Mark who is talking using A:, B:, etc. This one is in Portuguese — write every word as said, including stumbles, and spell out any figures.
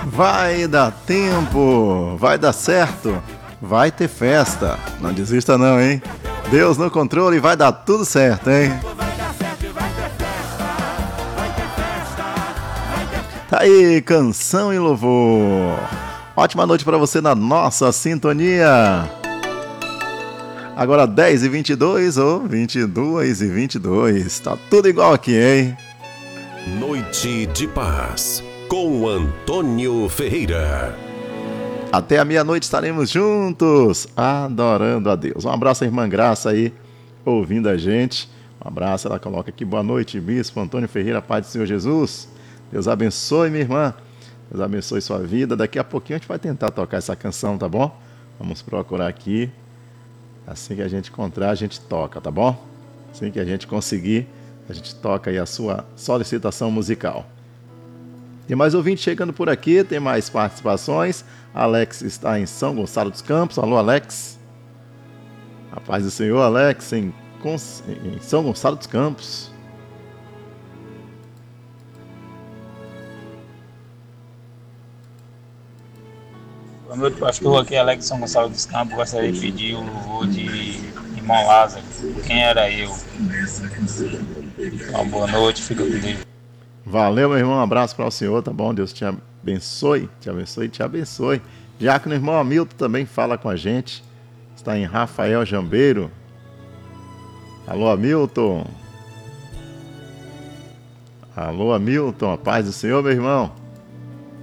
A: Vai dar tempo, vai dar certo, vai ter festa. Não desista não, hein? Deus no controle, vai dar tudo certo, hein? Tá aí, canção e louvor. Ótima noite pra você na nossa sintonia. Agora dez e vinte e dois ou vinte e duas e vinte e dois. Tá tudo igual aqui, hein?
B: Noite de Paz, com Antônio Ferreira.
A: Até a meia-noite estaremos juntos, adorando a Deus. Um abraço à irmã Graça aí, ouvindo a gente. Um abraço, ela coloca aqui, boa noite, Bispo Antônio Ferreira, Paz do Senhor Jesus. Deus abençoe, minha irmã. Deus abençoe sua vida. Daqui a pouquinho a gente vai tentar tocar essa canção, tá bom? Vamos procurar aqui. Assim que a gente encontrar, a gente toca, tá bom? Assim que a gente conseguir, a gente toca aí a sua solicitação musical. Tem mais ouvinte chegando por aqui, tem mais participações. Alex está em São Gonçalo dos Campos. Alô, Alex. A paz do Senhor, Alex, em, em São Gonçalo dos Campos.
C: Boa noite, pastor. Aqui é Alex São Gonçalo dos Campos. Gostaria de pedir o louvor de irmão Lázaro. Quem era eu? Uma boa noite, fica com Deus.
A: Valeu, meu irmão. Um abraço para o senhor, tá bom? Deus te abençoe, te abençoe, te abençoe. Já que o irmão Hamilton também fala com a gente. Está em Rafael Jambeiro. Alô, Hamilton. Alô, Hamilton. A paz do Senhor, meu irmão.